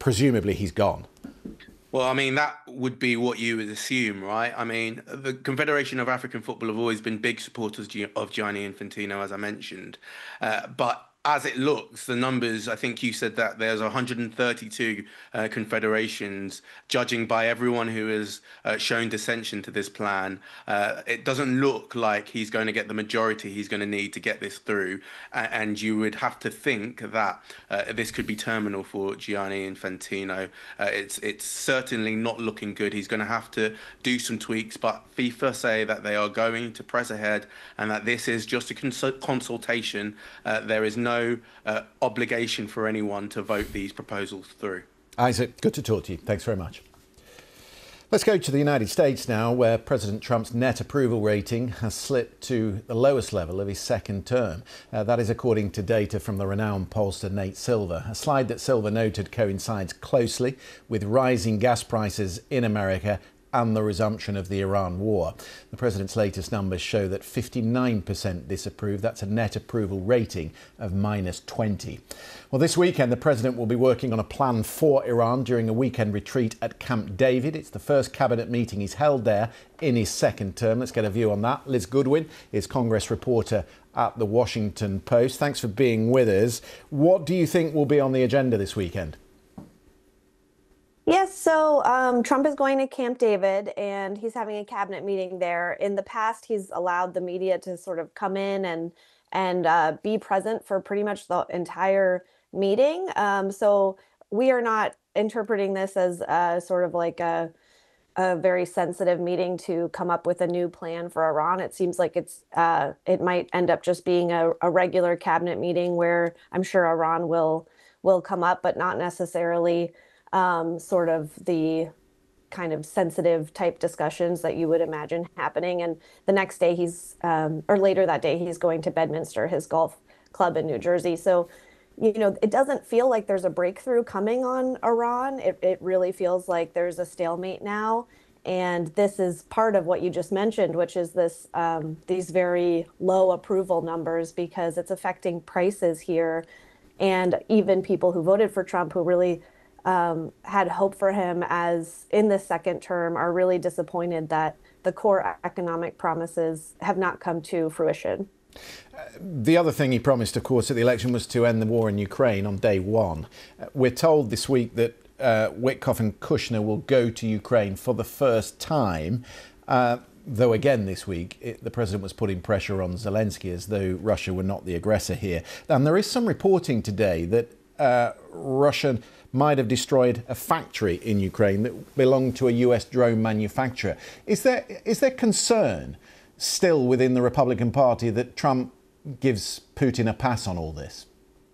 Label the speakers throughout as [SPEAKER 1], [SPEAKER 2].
[SPEAKER 1] presumably he's gone.
[SPEAKER 2] Well, I mean, that would be what you would assume, right? I mean, the Confederation of African Football have always been big supporters of Gianni Infantino, as I mentioned. But as it looks, the numbers, I think you said that there's 132 confederations, judging by everyone who has shown dissension to this plan. It doesn't look like he's going to get the majority he's going to need to get this through. And you would have to think that this could be terminal for Gianni Infantino. It's certainly not looking good. He's going to have to do some tweaks, but FIFA say that they are going to press ahead and that this is just a consultation. There is no obligation for anyone to vote these proposals through.
[SPEAKER 1] Isaac, good to talk to you. Thanks very much. Let's go to the United States now, where President Trump's net approval rating has slipped to the lowest level of his second term. That is according to data from the renowned pollster Nate Silver. A slide that Silver noted coincides closely with rising gas prices in America and the resumption of the Iran war. The president's latest numbers show that 59% disapprove. That's a net approval rating of -20. Well, this weekend, the president will be working on a plan for Iran during a weekend retreat at Camp David. It's the first cabinet meeting he's held there in his second term. Let's get a view on that. Liz Goodwin is Congress reporter at the Washington Post. Thanks for being with us. What do you think will be on the agenda this weekend?
[SPEAKER 3] Yes, so Trump is going to Camp David and he's having a cabinet meeting there. In the past, he's allowed the media to sort of come in and be present for pretty much the entire meeting. So we are not interpreting this as sort of like a very sensitive meeting to come up with a new plan for Iran. It seems like it might end up just being a regular cabinet meeting where I'm sure Iran will come up, but not necessarily sort of the kind of sensitive type discussions that you would imagine happening. And the next day or later that day, he's going to Bedminster, his golf club in New Jersey. So, it doesn't feel like there's a breakthrough coming on Iran. It really feels like there's a stalemate now. And this is part of what you just mentioned, which is these very low approval numbers, because it's affecting prices here. And even people who voted for Trump, who really had hope for him as in the second term, are really disappointed that the core economic promises have not come to fruition.
[SPEAKER 1] The other thing he promised, of course, at the election was to end the war in Ukraine on day one. We're told this week that Witkoff and Kushner will go to Ukraine for the first time. Though again this week, the president was putting pressure on Zelensky as though Russia were not the aggressor here. And there is some reporting today that Russia might have destroyed a factory in Ukraine that belonged to a US drone manufacturer. Is there concern still within the Republican Party that Trump gives Putin a pass on all this?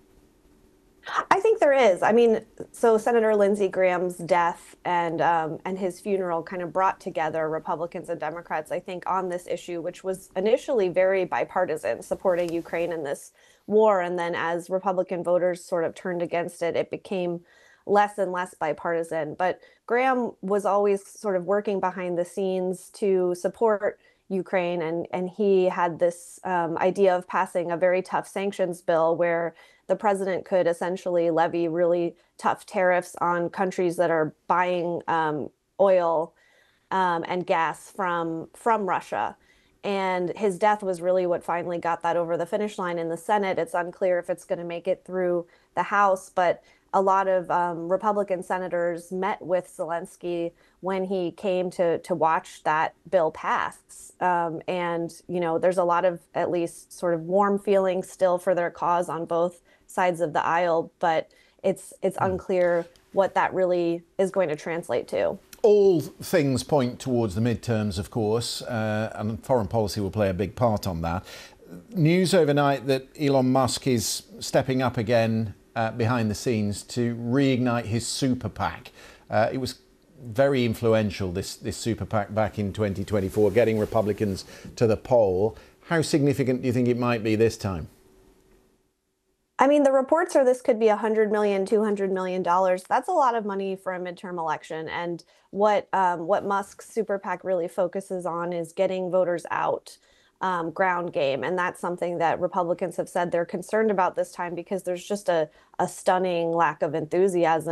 [SPEAKER 3] I think there is. I mean, so Senator Lindsey Graham's death and his funeral kind of brought together Republicans and Democrats, I think, on this issue, which was initially very bipartisan, supporting Ukraine in this war. And then as Republican voters sort of turned against it, it became less and less bipartisan. But Graham was always sort of working behind the scenes to support Ukraine. And he had this idea of passing a very tough sanctions bill where the president could essentially levy really tough tariffs on countries that are buying oil and gas from Russia. And his death was really what finally got that over the finish line in the Senate. It's unclear if it's going to make it through the House, but a lot of Republican senators met with Zelensky when he came to watch that bill pass. And, there's a lot of at least sort of warm feelings still for their cause on both sides of the aisle, but it's unclear what that really is going to translate to.
[SPEAKER 1] All things point towards the midterms, of course, and foreign policy will play a big part on that. News overnight that Elon Musk is stepping up again behind the scenes to reignite his super PAC. It was very influential, this super PAC back in 2024, getting Republicans to the poll. How significant do you think it might be this time?
[SPEAKER 3] I mean, the reports are this could be $100 million, $200 million. That's a lot of money for a midterm election. And what Musk's super PAC really focuses on is getting voters out, ground game. And that's something that Republicans have said they're concerned about this time because there's just a stunning lack of enthusiasm